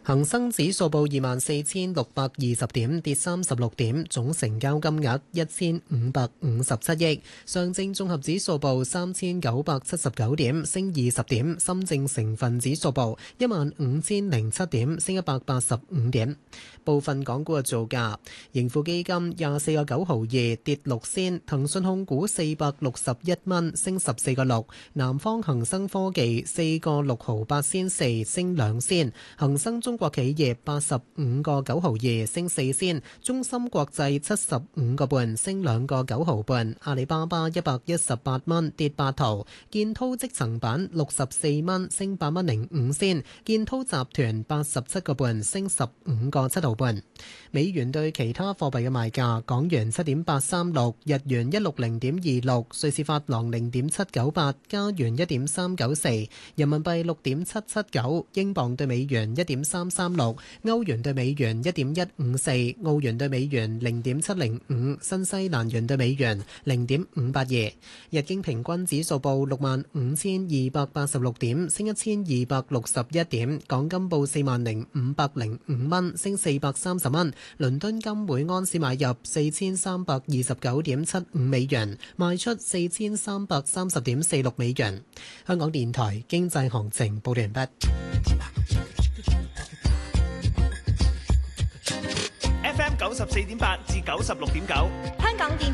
恒生指數報24,620點，跌36點，總成交金額1557億。上證綜合指數報3979點，升20點。深證成分指數報15007點，升185點。部分港股嘅造價：盈富基金24個9毫2，跌6仙；騰訊控股461蚊，升14個6；南方恒生科技4個6毫8仙4，升2仙；恒生中國企業85個9毫2，升4仙；中芯國際75個半，升2個9毫半；阿里巴巴118蚊，跌8毫；建滔積層板64蚊，升8蚊05仙；建滔集團87個半，升15個7毫半。美元對其他貨幣嘅賣價：港元7.836，日元160.26，瑞士法郎0.798，加元1.394，人民幣6.779，英鎊對美元1.336，歐元對美元1.154，澳元對美元0.705，新西蘭元對美元0.582。日經平均指數報65,286點，升1261點。港金報40,505蚊，升430蚊。倫敦金每安士買入4329.75美元，賣出4330.46美元。香港電台經濟行情報完畢。 FM 94.8至96.9， 香港電